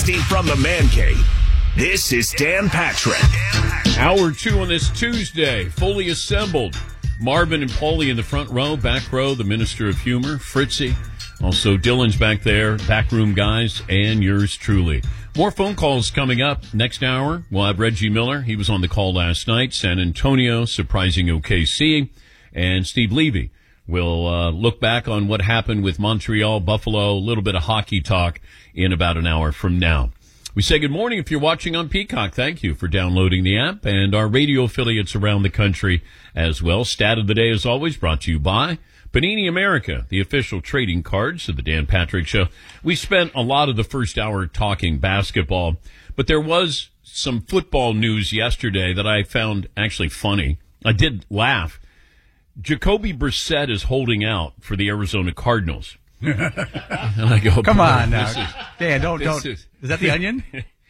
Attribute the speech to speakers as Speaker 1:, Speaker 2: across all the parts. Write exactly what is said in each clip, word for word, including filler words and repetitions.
Speaker 1: From the Man Cave, this is Dan Patrick.
Speaker 2: Hour two on this Tuesday, fully assembled. Marvin and Paulie in the front row, back row, the Minister of Humor, Fritzy. Also, Dylan's back there, backroom guys, and yours truly. More phone calls coming up next hour. We'll have Reggie Miller. He was on the call last night. San Antonio surprising O K C. And Steve Levy will uh, look back on what happened with Montreal, Buffalo, a little bit of hockey talk in about an hour from now. We say good morning if you're watching on Peacock. Thank you for downloading the app and our radio affiliates around the country as well. Stat of the day, as always, brought to you by Panini America, the official trading cards of the Dan Patrick Show. We spent a lot of the first hour talking basketball, but there was some football news yesterday that I found actually funny. I did laugh. Jacoby Brissett is holding out for the Arizona Cardinals. And I go,
Speaker 3: come on now,
Speaker 2: is,
Speaker 3: Dan, don't, don't.
Speaker 2: Is,
Speaker 3: is that the Onion?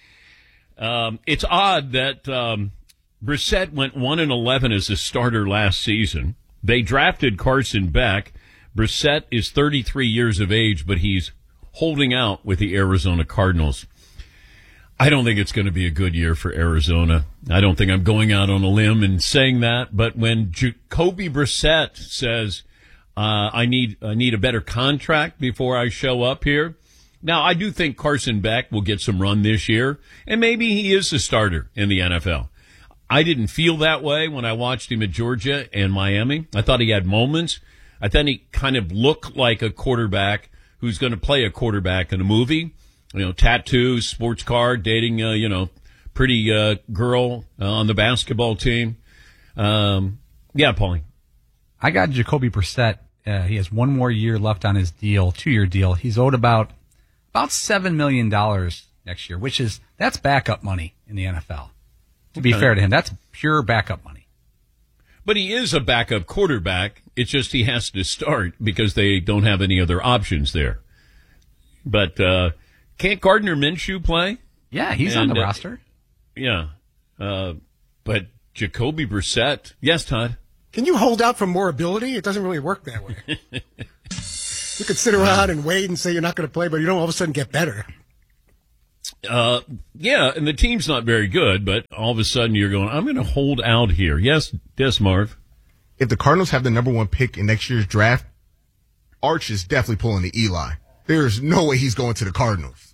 Speaker 2: um, it's odd that um, Brissett went one and eleven as a starter last season. They drafted Carson Beck. Brissett is thirty-three years of age, but he's holding out with the Arizona Cardinals. I don't think it's going to be a good year for Arizona. I don't think I'm going out on a limb and saying that, but when Jacoby Brissett says, uh, I need, I need a better contract before I show up here. Now, I do think Carson Beck will get some run this year, and maybe he is a starter in the N F L. I didn't feel that way when I watched him at Georgia and Miami. I thought he had moments. I thought he kind of looked like a quarterback who's going to play a quarterback in a movie. You know, tattoos, sports car, dating, uh, you know, pretty uh, girl uh, on the basketball team. Um, yeah, Paulie.
Speaker 3: I got Jacoby Brissett. Uh, he has one more year left on his deal, two-year deal. He's owed about about seven million dollars next year, which is, that's backup money in the N F L. To be
Speaker 2: Okay.
Speaker 3: fair to him, that's pure backup money.
Speaker 2: But he is a backup quarterback. It's just he has to start because they don't have any other options there. But uh, can't Gardner Minshew play?
Speaker 3: Yeah, he's
Speaker 2: And,
Speaker 3: on the
Speaker 2: uh,
Speaker 3: roster.
Speaker 2: Yeah. Uh, but Jacoby Brissett. Yes, Todd.
Speaker 4: Can you hold out for more ability? It doesn't really work that way. You could sit around and wait and say you're not going to play, but you don't all of a sudden get better.
Speaker 2: Uh, yeah, and the team's not very good, but all of a sudden you're going, I'm going to hold out here. Yes, yes, Marv.
Speaker 5: If the Cardinals have the number one pick in next year's draft, Arch is definitely pulling the Eli. There's no way he's going to the Cardinals.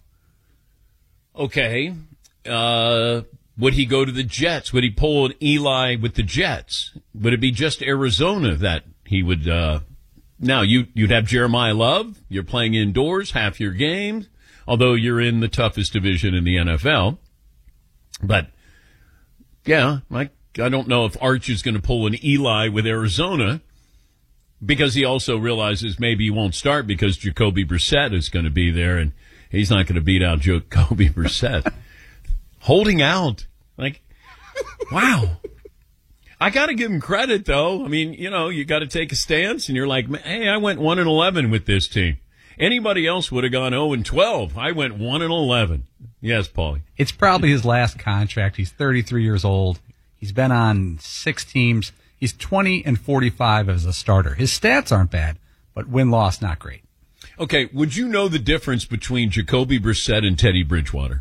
Speaker 2: Okay. Uh, would he go to the Jets? Would he pull an Eli with the Jets? Would it be just Arizona that he would, uh, now you, you'd have Jeremiah Love. You're playing indoors, half your games, although you're in the toughest division in the N F L. But yeah, I, I don't know if Arch is going to pull an Eli with Arizona because he also realizes maybe he won't start because Jacoby Brissett is going to be there and he's not going to beat out Jacoby Brissett. Holding out. Like, wow. I got to give him credit, though. I mean, you know, you got to take a stance, and you're like, hey, I went one and eleven with this team. Anybody else would have gone oh and twelve. I went one and eleven. Yes, Paulie.
Speaker 3: It's probably his last contract. He's thirty-three years old. He's been on six teams. He's twenty and forty-five as a starter. His stats aren't bad, but win-loss, not great.
Speaker 2: Okay, would you know the difference between Jacoby Brissett and Teddy Bridgewater?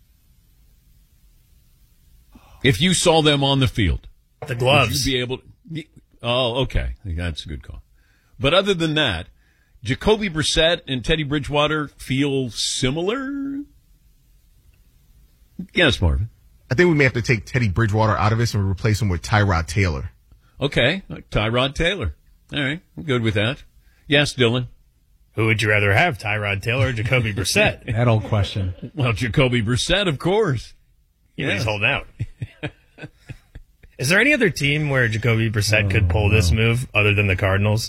Speaker 2: If you saw them on the field.
Speaker 6: The gloves.
Speaker 2: Would you be able to, oh, okay. That's a good call. But other than that, Jacoby Brissett and Teddy Bridgewater feel similar? Yes, Marvin.
Speaker 5: I think we may have to take Teddy Bridgewater out of this and replace him with Tyrod Taylor.
Speaker 2: Okay, Tyrod Taylor. All right, I'm good with that. Yes, Dylan.
Speaker 6: Who would you rather have, Tyrod Taylor or Jacoby Brissett?
Speaker 3: That old question.
Speaker 2: Well, Jacoby Brissett, of course.
Speaker 6: Yeah,
Speaker 2: Yes.
Speaker 6: he's holding out. Is there any other team where Jacoby Brissett
Speaker 3: Oh,
Speaker 6: could pull this
Speaker 3: no.
Speaker 6: move other than the Cardinals?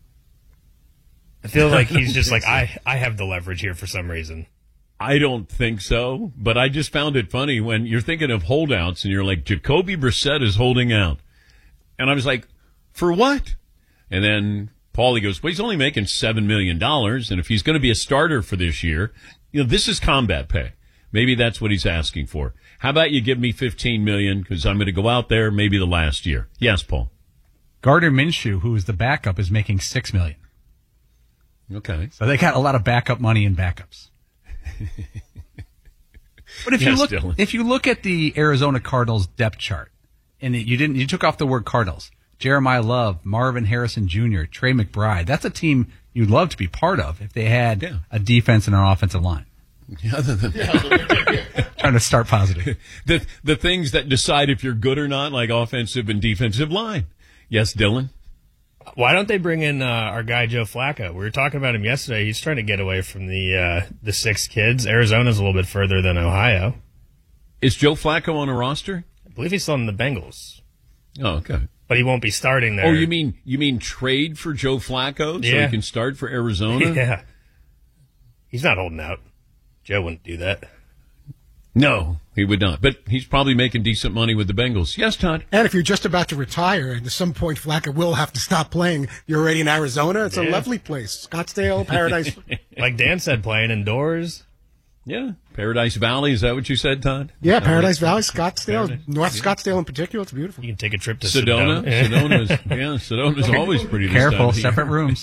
Speaker 6: I feel like he's just like, I, I have the leverage here for some reason.
Speaker 2: I don't think so, but I just found it funny when you're thinking of holdouts and you're like, Jacoby Brissett is holding out. And I was like, for what? And then Paulie goes, well, he's only making seven million dollars, and if he's going to be a starter for this year, you know, this is combat pay. Maybe that's what he's asking for. How about you give me fifteen million dollars because I'm going to go out there maybe the last year. Yes, Paul.
Speaker 3: Gardner Minshew, who is the backup, is making six million dollars.
Speaker 2: Okay.
Speaker 3: So they got a lot of backup money in backups. But if you
Speaker 2: Yes,
Speaker 3: look,
Speaker 2: Dylan.
Speaker 3: if you look at the Arizona Cardinals depth chart, and you didn't, you took off the word Cardinals. Jeremiah Love, Marvin Harrison Junior, Trey McBride. That's a team you'd love to be part of if they had
Speaker 2: Yeah.
Speaker 3: a defense and an offensive line.
Speaker 2: Other than
Speaker 3: Trying to start positive.
Speaker 2: the the things that decide if you're good or not, like offensive and defensive line. Yes, Dylan.
Speaker 6: Why don't they bring in uh, our guy Joe Flacco? We were talking about him yesterday. He's trying to get away from the uh, the six kids. Arizona's a little bit further than Ohio.
Speaker 2: Is Joe Flacco on a roster?
Speaker 6: I believe he's still on the Bengals,
Speaker 2: Oh, okay.
Speaker 6: but he won't be starting there.
Speaker 2: Oh, you mean you mean trade for Joe Flacco so
Speaker 6: Yeah.
Speaker 2: he can start for Arizona?
Speaker 6: Yeah. He's not holding out. Joe wouldn't do that.
Speaker 2: No, he would not. But he's probably making decent money with the Bengals. Yes, Todd.
Speaker 4: And if you're just about to retire, and at some point Flacco will have to stop playing, you're already in Arizona. It's a
Speaker 6: Yeah.
Speaker 4: lovely place. Scottsdale, Paradise.
Speaker 6: Like Dan said, playing indoors.
Speaker 2: Yeah, Paradise Valley. Is that what you said, Todd?
Speaker 4: Yeah, Paradise Valley, Scottsdale,
Speaker 2: Paradise.
Speaker 4: North Scottsdale in particular. It's beautiful.
Speaker 6: You can take a trip to
Speaker 2: Sedona.
Speaker 6: Sedona.
Speaker 2: Sedona's, yeah, Sedona's always pretty. this time
Speaker 3: Careful,
Speaker 2: of year.
Speaker 3: separate rooms.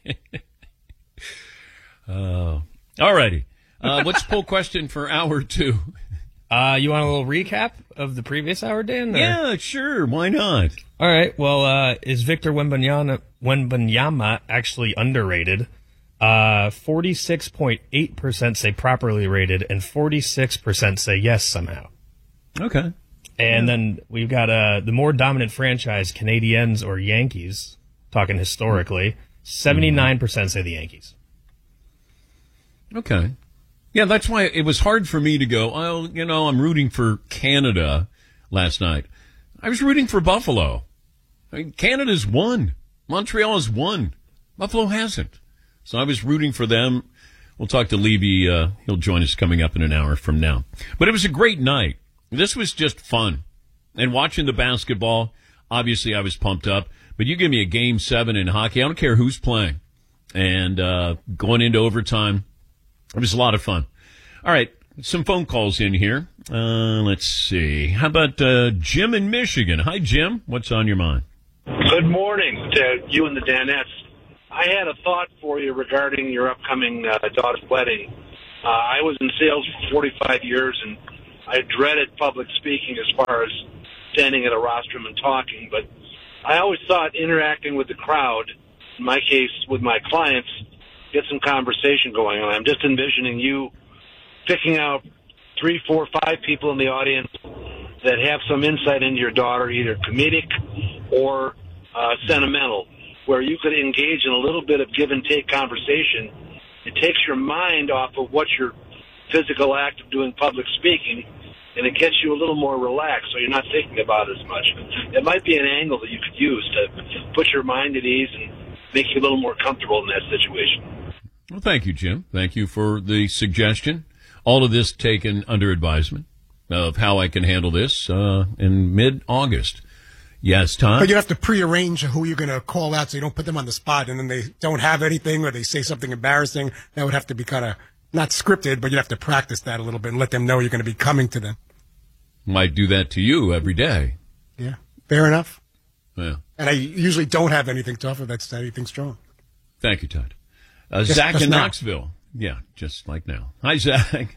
Speaker 2: Oh, all righty. Uh, what's poll question for hour two?
Speaker 6: Uh, you want a little recap of the previous hour, Dan? or-
Speaker 2: Yeah, sure. Why not?
Speaker 6: All right. Well, uh, is Victor Wembanyama, Wembanyama actually underrated? Uh, forty-six point eight percent say properly rated, and forty-six percent say yes somehow.
Speaker 2: Okay.
Speaker 6: And then we've got uh, the more dominant franchise, Canadiens or Yankees, talking historically. seventy-nine percent say the Yankees.
Speaker 2: Okay. Yeah, that's why it was hard for me to go, oh, you know, I'm rooting for Canada last night. I was rooting for Buffalo. I mean, Canada's won. Montreal has won. Buffalo hasn't. So I was rooting for them. We'll talk to Levy. Uh, he'll join us coming up in an hour from now. But it was a great night. This was just fun. And watching the basketball, obviously I was pumped up. But you give me a game seven in hockey, I don't care who's playing. And uh, going into overtime, it was a lot of fun. All right, some phone calls in here. Uh, let's see. How about uh, Jim in Michigan? Hi, Jim. What's on your mind?
Speaker 7: Good morning to you and the Danettes. I had a thought for you regarding your upcoming uh, daughter's wedding. Uh, I was in sales for forty-five years, and I dreaded public speaking as far as standing at a rostrum and talking, but I always thought interacting with the crowd, in my case with my clients, get some conversation going on. I'm just envisioning you picking out three, four, five people in the audience that have some insight into your daughter, either comedic or uh, sentimental, where you could engage in a little bit of give and take conversation. It takes your mind off of what your physical act of doing public speaking, and it gets you a little more relaxed, so you're not thinking about it as much. It might be an angle that you could use to put your mind at ease and make you a little more comfortable in that situation.
Speaker 2: Well, thank you, Jim. Thank you for the suggestion. All of this taken under advisement of how I can handle this uh, in mid-August. Yes, Tom?
Speaker 4: But you have to prearrange who you're going to call out so you don't put them on the spot and then they don't have anything or they say something embarrassing. That would have to be kind of not scripted, but you'd have to practice that a little bit and let them know you're going to be coming to them.
Speaker 2: Might do that to you every day.
Speaker 4: Yeah, fair enough.
Speaker 2: Yeah.
Speaker 4: And I usually don't have anything to offer that's anything strong.
Speaker 2: Thank you, Todd. Uh,
Speaker 4: Just-
Speaker 2: Zach
Speaker 4: just
Speaker 2: in
Speaker 4: now.
Speaker 2: Knoxville. Yeah, just like now. Hi, Zach.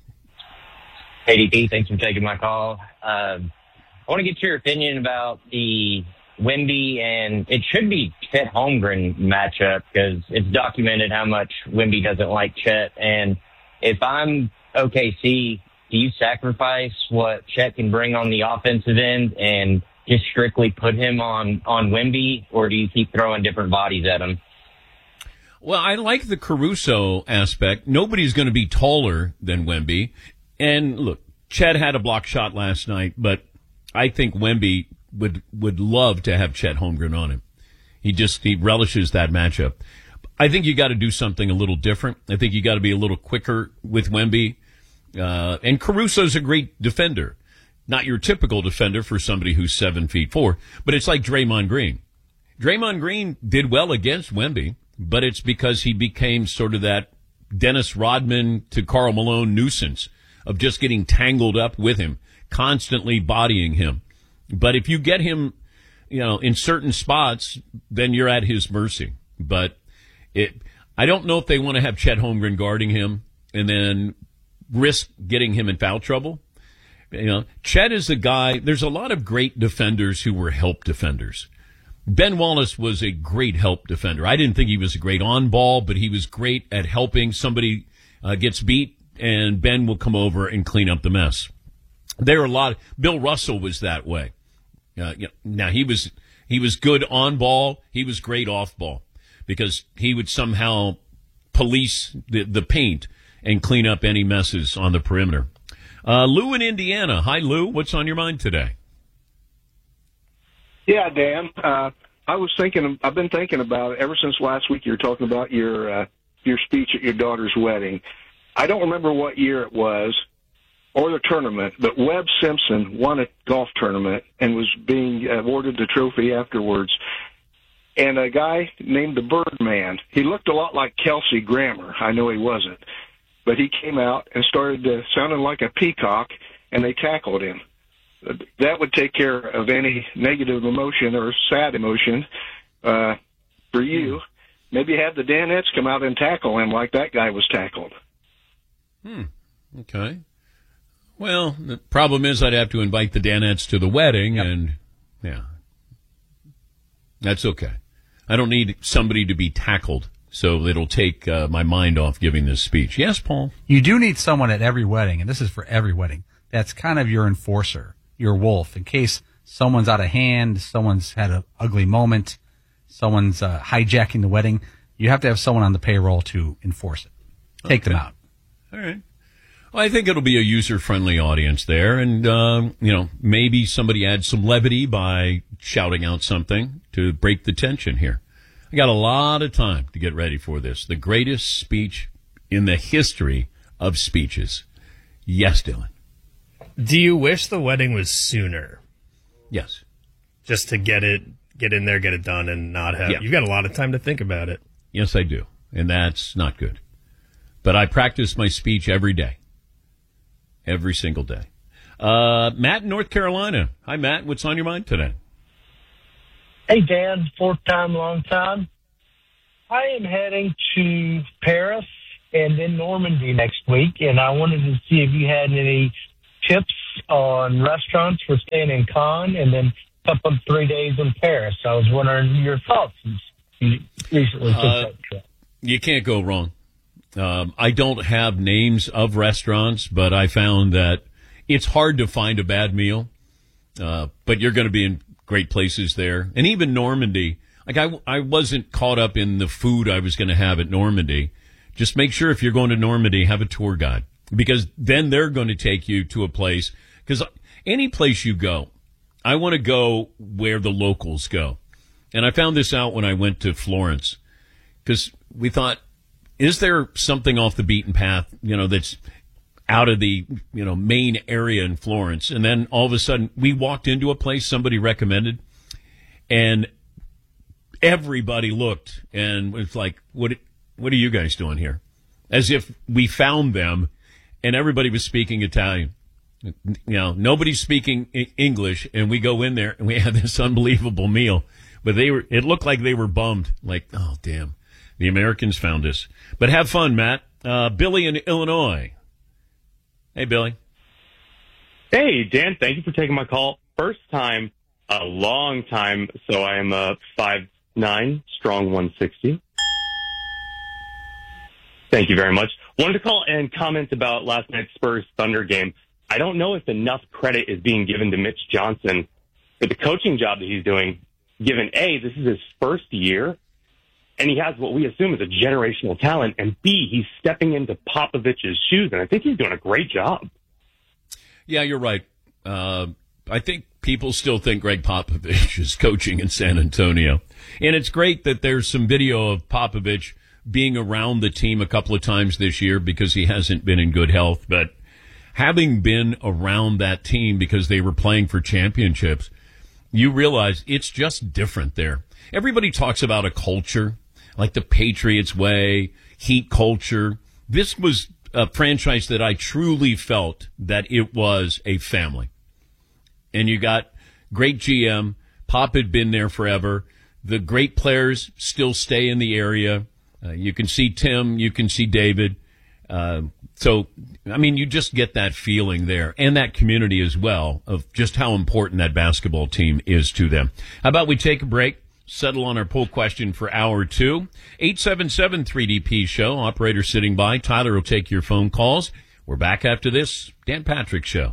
Speaker 8: A D P, thanks for taking my call. Um, I want to get your opinion about the Wemby and it should be Chet Holmgren matchup because it's documented how much Wemby doesn't like Chet. And if I'm O K C, do you sacrifice what Chet can bring on the offensive end and just strictly put him on, on Wemby, or do you keep throwing different bodies at him?
Speaker 2: Well, I like the Caruso aspect. Nobody's going to be taller than Wemby. And look, Chet had a block shot last night, but I think Wemby would would love to have Chet Holmgren on him. He just he relishes that matchup. I think you got to do something a little different. I think you got to be a little quicker with Wemby. Uh, and Caruso's a great defender. Not your typical defender for somebody who's seven feet four, but it's like Draymond Green. Draymond Green did well against Wemby, but it's because he became sort of that Dennis Rodman to Karl Malone nuisance of just getting tangled up with him, constantly bodying him. But if you get him, you know, in certain spots, then you're at his mercy. But it, I don't know if they want to have Chet Holmgren guarding him and then risk getting him in foul trouble. You know, Chet is a guy, there's a lot of great defenders who were help defenders. Ben Wallace was a great help defender. I didn't think he was a great on ball, but he was great at helping. Somebody uh, gets beat, and Ben will come over and clean up the mess. There are a lot. Bill Russell was that way. Uh, you know, now he was he was good on ball. He was great off ball because he would somehow police the, the paint and clean up any messes on the perimeter. Uh, Lou in Indiana. Hi, Lou. What's on your mind today?
Speaker 9: Yeah, Dan. Uh, I was thinking. I've been thinking about it ever since last week. You were talking about your uh, your speech at your daughter's wedding. I don't remember what year it was or the tournament, but Webb Simpson won a golf tournament and was being awarded the trophy afterwards. And a guy named the Birdman. He looked a lot like Kelsey Grammer. I know he wasn't, but he came out and started uh, sounding like a peacock, and they tackled him. That would take care of any negative emotion or sad emotion uh, for you. Maybe have the Danettes come out and tackle him like that guy was tackled.
Speaker 2: Hmm. Okay. Well, the problem is I'd have to invite the Danettes to the wedding, yep. and yeah, that's okay. I don't need somebody to be tackled, so it'll take uh, my mind off giving this speech. Yes, Paul?
Speaker 3: You do need someone at every wedding, and this is for every wedding, that's kind of your enforcer, your wolf, in case someone's out of hand, someone's had an ugly moment, someone's uh, hijacking the wedding. You have to have someone on the payroll to enforce it. Take okay. them out.
Speaker 2: All right. Well, I think it'll be a user-friendly audience there, and, um, you know, maybe somebody adds some levity by shouting out something to break the tension here. I got a lot of time to get ready for this. The greatest speech in the history of speeches. Yes, Dylan.
Speaker 6: Do you wish the wedding was sooner?
Speaker 2: Yes.
Speaker 6: Just to get it, get in there, get it done, and not have, yeah. You've got a lot of time to think about it.
Speaker 2: Yes, I do, and that's not good. But I practice my speech every day. Every single day. Uh, Matt in North Carolina. Hi, Matt. What's on your mind today?
Speaker 10: Hey, Dan. Fourth time, long time. I am heading to Paris and then Normandy next week, and I wanted to see if you had any tips on restaurants for staying in Cannes and then a couple of three days in Paris. I was wondering your thoughts since you recently took
Speaker 2: uh,
Speaker 10: that trip.
Speaker 2: You can't go wrong. Um, I don't have names of restaurants, but I found that it's hard to find a bad meal. Uh, but you're going to be in great places there. And even Normandy, like I, I wasn't caught up in the food I was going to have at Normandy. Just make sure if you're going to Normandy, have a tour guide, because then they're going to take you to a place. Because any place you go, I want to go where the locals go. And I found this out when I went to Florence, because we thought, is there something off the beaten path, you know, that's out of the, you know, main area in Florence? And then all of a sudden we walked into a place somebody recommended, and everybody looked and was like, what, what are you guys doing here? As if we found them, and everybody was speaking Italian. You know, nobody's speaking English, and we go in there and we have this unbelievable meal. But they were, it looked like they were bummed. Like, oh, damn. The Americans found us. But have fun, Matt. Uh, Billy in Illinois. Hey, Billy.
Speaker 11: Hey, Dan. Thank you for taking my call. First time, a long time. So I am a five nine, strong one sixty. Thank you very much. Wanted to call and comment about last night's Spurs Thunder game. I don't know if enough credit is being given to Mitch Johnson for the coaching job that he's doing, given A, this is his first year, and he has what we assume is a generational talent, and B, he's stepping into Popovich's shoes, and I think he's doing a great job.
Speaker 2: Yeah, you're right. Uh, I think people still think Greg Popovich is coaching in San Antonio. And it's great that there's some video of Popovich being around the team a couple of times this year because he hasn't been in good health. But having been around that team because they were playing for championships, you realize it's just different there. Everybody talks about a culture, like the Patriots way, Heat culture. This was a franchise that I truly felt that it was a family. And you got great G M. Pop had been there forever. The great players still stay in the area. Uh, you can see Tim. You can see David. Uh, So, I mean, you just get that feeling there and that community as well of just how important that basketball team is to them. How about we take a break, settle on our poll question for hour two? eight seven seven three D P show. Operator sitting by. Tyler will take your phone calls. We're back after this Dan Patrick Show.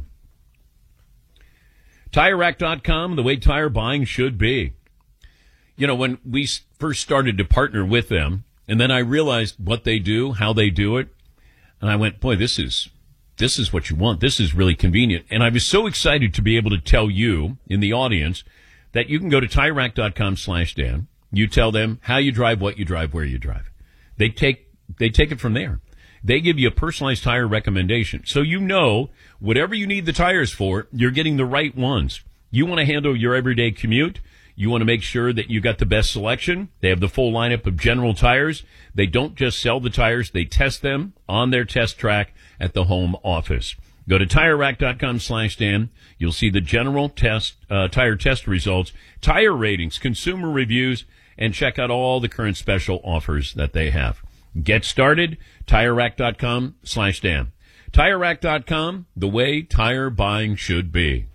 Speaker 2: Tire Rack dot com, the way tire buying should be. You know, when we first started to partner with them, and then I realized what they do, how they do it, and I went, boy, this is this is what you want. This is really convenient. And I was so excited to be able to tell you in the audience that you can go to Tire Rack dot com slash Dan. You tell them how you drive, what you drive, where you drive. They take they take it from there. They give you a personalized tire recommendation. So you know whatever you need the tires for, you're getting the right ones. You want to handle your everyday commute. You want to make sure that you got the best selection. They have the full lineup of General tires. They don't just sell the tires. They test them on their test track at the home office. Go to Tire Rack dot com slash Dan. You'll see the General test, uh, tire test results, tire ratings, consumer reviews, and check out all the current special offers that they have. Get started, Tire Rack dot com slash Dan. Tire Rack dot com, the way tire buying should be.